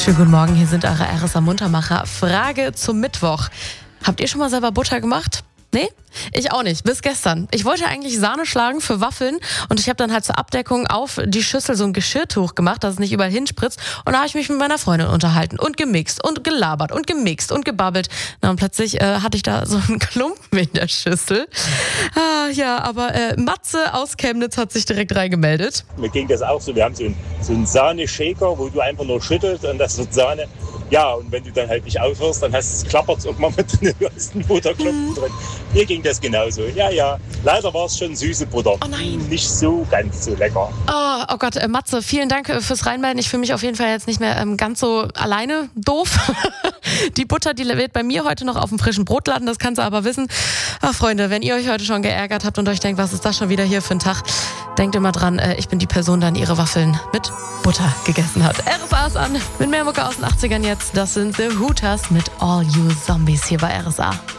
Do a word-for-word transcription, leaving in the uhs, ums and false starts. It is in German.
Schönen guten Morgen, hier sind eure R S A Muntermacher. Frage zum Mittwoch. Habt ihr schon mal selber Butter gemacht? Nee? Ich auch nicht, bis gestern. Ich wollte eigentlich Sahne schlagen für Waffeln und ich habe dann halt zur Abdeckung auf die Schüssel so ein Geschirrtuch gemacht, dass es nicht überall hinspritzt. Und da habe ich mich mit meiner Freundin unterhalten und gemixt und gelabert und gemixt und gebabbelt. Na, und plötzlich äh, hatte ich da so einen Klumpen in der Schüssel. Ah, ja, aber äh, Matze aus Chemnitz hat sich direkt reingemeldet. Mir ging das auch so, wir haben so einen, so einen Sahne-Shaker, wo du einfach nur schüttelst und das wird Sahne. Ja, und wenn du dann halt nicht aufhörst, dann hast es klappert irgendwann mit drin, du hast einen Butterklumpen drin. Mir ging das genauso. Ja, ja. Leider war es schon süße Butter. Oh nein. Nicht so ganz so lecker. Oh, oh Gott, äh, Matze, vielen Dank äh, fürs Reinmelden. Ich fühle mich auf jeden Fall jetzt nicht mehr ähm, ganz so alleine doof. Die Butter, die wird bei mir heute noch auf dem frischen Brot landen, das kannst du aber wissen. Ach Freunde, wenn ihr euch heute schon geärgert habt und euch denkt, was ist das schon wieder hier für ein Tag, denkt immer dran, äh, ich bin die Person, die ihre Waffeln mit Butter gegessen hat. R S A ist an, mit mehr Mucke aus den achtzigern jetzt. Das sind The Hooters mit All You Zombies hier bei R S A.